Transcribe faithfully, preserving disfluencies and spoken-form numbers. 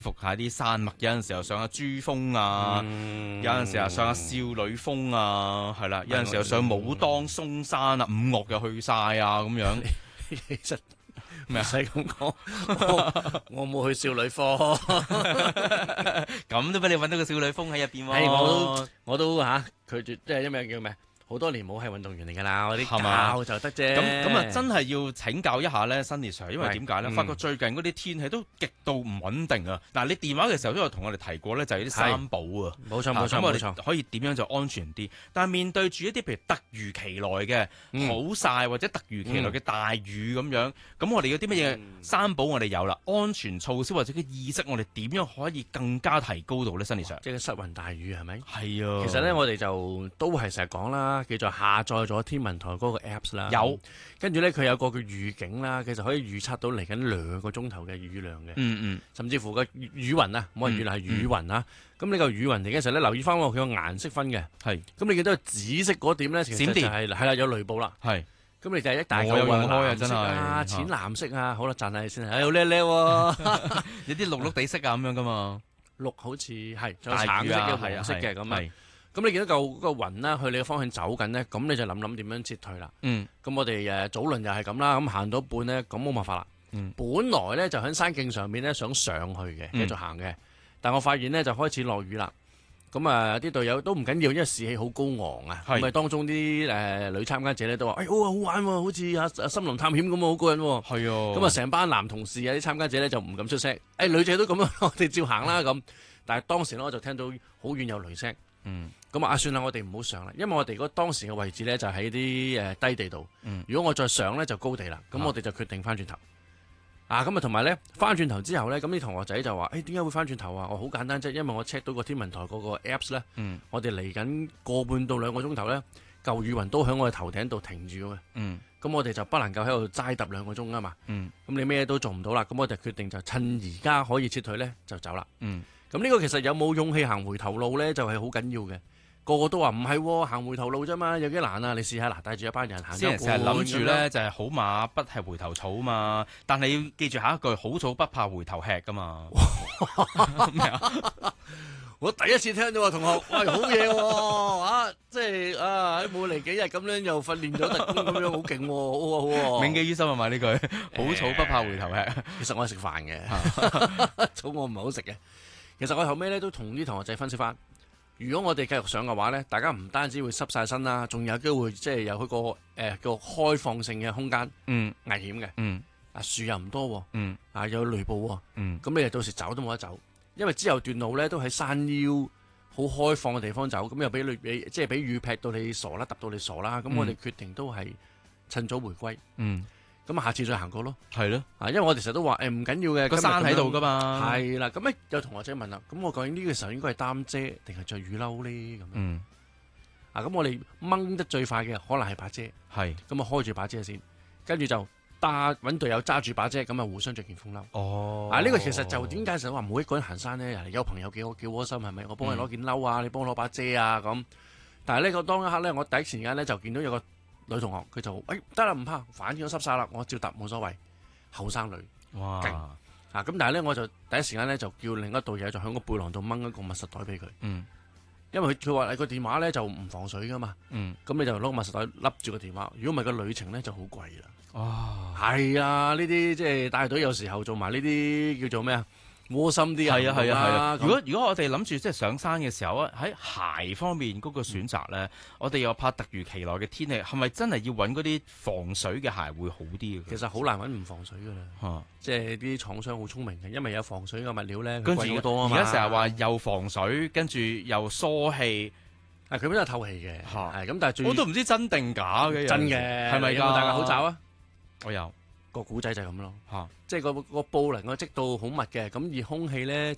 服下啲山脈，有陣時候上下珠峰啊， 嗯、 有陣時候上下少女峰啊，係啦，有陣時候上武當、嵩山啊，五岳又去晒啊，咁樣。 其實唔咩啊？ 使咁講，我我冇去少女科， 咁都俾你揾到個少女峰喺入邊喎。 係我都我都嚇拒絕，即係因為叫咩？好多年冇係運動員嚟㗎啦，我啲教就得啫。 咁咁啊，真係要請教一下咧，Sunny Sir，因為點解咧？ 嗯發覺最近嗰啲天氣都極度唔穩定啊！嗱，你電話嘅時候都有同我哋提過咧，就係啲三寶啊。 冇錯冇錯咁我哋冇錯， 可以點樣就安全啲？但係面對住一啲譬如突如其來嘅嗯好曬或者突如其來嘅大雨咁樣，咁我哋有啲乜嘢三寶我哋有啦？安全措施或者嘅意識，我哋點樣可以更加提高到咧？Sunny Sir， 即係失雲大雨係咪？ 係啊。 其實咧，我哋就都係成日講啦，叫做下載咗天文台嗰個 Apps 啦， 有， 跟住咧佢有個叫預警啦，其實可以預測到嚟緊兩個鐘頭嘅雨量嘅， 嗯嗯， 甚至乎個雨雨雲啊，唔係雨量係雨雲啊。咁你個雨雲嚟嘅時候咧，留意翻佢個顏色分嘅， 係。 咁你見到紫色嗰點咧，其實就係係啦，有雷暴啦。 係。 咁你就係一大我有嚿用開啊， 藍色真係啊，淺藍色啊，好啦，讚下你先，哎好叻叻喎， 有啲綠綠地色啊咁樣噶嘛。 綠好似係，仲有大雨啊， 橙色嘅、 係啊黃色嘅咁啊。 係咁你見到嚿個雲啦，去你嘅方向走緊咧，咁你就諗諗點樣撤退啦。 嗯。 咁我哋誒早輪又係咁啦，咁行到一半咧，咁冇辦法啦。 嗯。 本來咧就喺山徑上面咧想上去嘅，繼續行嘅，但我發現咧就開始落雨啦。咁啊啲隊友都唔緊要，因為士氣好高昂啊。 係咁啊當中啲誒女參加者咧都話：，誒好啊好玩喎，好似啊森林探險咁啊，好過癮喎。 係啊。 咁啊成班男同事啊啲參加者咧就唔敢出聲。誒女仔都咁樣，我哋照行啦咁。但係當時咧我就聽到好遠有雷聲。 嗯。 咁啊，算啦，我哋唔好上啦，因為我哋嗰當時嘅位置咧就喺啲誒低地度。 嗯。 如果我再上咧就高地啦，咁我哋就決定翻轉頭。啊，咁啊同埋咧翻轉頭之後咧，咁啲同學仔就話：，誒點解會翻轉頭啊？我好簡單啫，因為我 check 到個天文台嗰個 Apps 咧， 嗯。我我哋嚟緊個半到兩個鐘頭咧，舊雨雲都喺我哋頭頂度停住嘅。 嗯。 咁我哋就不能夠喺度齋揼兩個鐘啊嘛。 嗯。 咁你咩都做唔到啦，咁我哋決定就趁而家可以撤退咧，就走啦。 嗯。 咁呢個其實有冇勇氣行回頭路咧，就係好緊要嘅。個個都話唔係，行回頭路啫嘛，有幾難啊？你試下嗱，帶住一班人行一半， 啲人成日諗住咧就係好馬不吃回頭草嘛，但係要記住下一句，好草不怕回頭吃噶嘛。咩啊？ 我第一次聽到啊，同學，喂，好嘢喎！啊，即係啊，喺冇嚟幾日咁樣又訓練咗特工咁樣，好勁喎，好啊好啊！ 銘記於心啊嘛呢句，好草不怕回頭吃。 其實我係食飯嘅，草我唔係好食嘅。其實我後尾咧都同啲同學仔分析翻。如果我哋繼續上嘅話咧，大家唔單止會濕晒身啦，仲有機會即係有嗰個誒叫開放性嘅空間， 嗯， 危險嘅， 嗯， 啊樹又唔多， 嗯， 啊有雷暴， 嗯， 咁你哋到時走都冇得走，因為之後段路咧都喺山腰好開放嘅地方走，咁又俾雨即係俾雨劈到你傻啦，揼到你傻啦，咁我哋決定都係趁早回歸， 嗯。 咁啊，下次再行過咯。 係咯， 啊，因為我哋成日都話誒唔緊要嘅， 個山喺度噶嘛。 係啦，咁咧有同學仔問啦，咁我究竟呢個時候應該係擔遮定係着雨褸咧？咁樣， 嗯， 啊，咁我哋掹得最快嘅可能係把遮， 係， 咁啊開住把遮先，跟住就搭揾隊友揸住把遮，咁啊互相着件風褸。 哦， 啊，呢個其實就點解成日話唔好一個人行山咧？有朋友幾好幾窩心係咪？我幫你攞件褸啊，你幫我攞把遮啊咁。但係呢個當一刻咧，我第一時間咧就見到有個女同學，佢就誒得啦，唔怕，反正都濕晒啦，我照搭冇所謂。後生女， 哇， 勁啊！咁但係咧，我就第一時間咧就叫另一隊友就喺個背囊度掹一個密實袋俾佢。 嗯， 因為佢佢話你個電話咧就唔防水噶嘛。 嗯， 咁你就攞個密實袋笠住個電話。如果唔係個旅程咧就好貴啦。 哇， 係啊，呢啲即係帶隊有時候做埋呢啲叫做咩啊？窩心啲啊， 係啊係啊係啊！ 咁如果如果我哋諗住即係上山嘅時候啊，喺鞋方面嗰個選擇咧，我哋又怕突如其來嘅天氣，係咪真係要揾嗰啲防水嘅鞋會好啲嘅？ 其實好難揾唔防水噶啦， 嚇， 即係啲廠商好聰明嘅，因為有防水嘅物料咧， 跟住貴好多啊嘛。 而家成日話又防水，跟住又疏氣， 啊佢邊度透氣嘅， 嚇係咁，但係最我都唔知真定假嘅。 真嘅， 係咪㗎？ 有冇戴個口罩啊？ 我有個古仔就係咁咯， 嚇， 即係個個布能夠積到好密嘅，咁而空氣咧